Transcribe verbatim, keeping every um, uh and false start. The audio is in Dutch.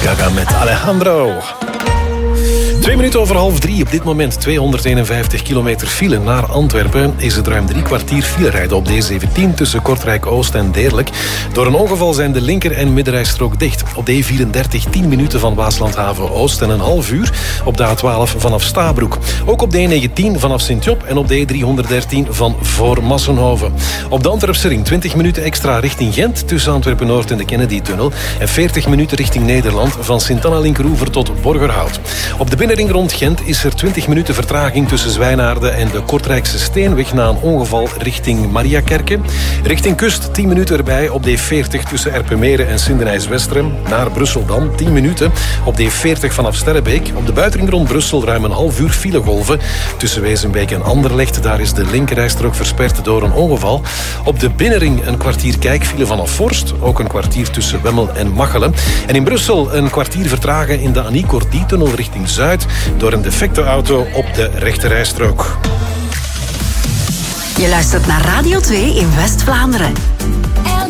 Gaga met Alejandro. Twee minuten over half drie. Op dit moment tweehonderdeenenvijftig kilometer file naar Antwerpen. Is het ruim drie kwartier file rijden op de E zeventien tussen Kortrijk-Oost en Deerlijk. Door een ongeval zijn de linker- en middenrijstrook dicht. Op de E vierendertig tien minuten van Waaslandhaven-Oost en een half uur op de A twaalf vanaf Stabroek. Ook op de E negentien vanaf Sint-Job en op de E driehonderddertien van voor Massenhoven. Op de Antwerpse ring twintig minuten extra richting Gent tussen Antwerpen-Noord en de Kennedy-tunnel. En veertig minuten richting Nederland van Sint-Anna-Linkeroever tot Borgerhout. Op de binnenring rond Gent is er twintig minuten vertraging tussen Zwijnaarde en de Kortrijkse Steenweg na een ongeval richting Mariakerke. Richting kust tien minuten erbij op de E veertig tussen Erpenmeren en Sindenijs-Westrem. Naar Brussel dan tien minuten op de E veertig vanaf Sterrebeek. Op de buitenring rond Brussel ruim een half uur filegolven tussen Wezenbeek en Anderlecht. Daar is de linkerrijstrook versperd door een ongeval. Op de binnenring een kwartier kijkfile vanaf Forst. Ook een kwartier tussen Wemmel en Machelen. En in Brussel een kwartier vertragen in de Annie Cordy-tunnel richting Zuid door een defecte auto op de rechterrijstrook. Je luistert naar Radio twee in West-Vlaanderen.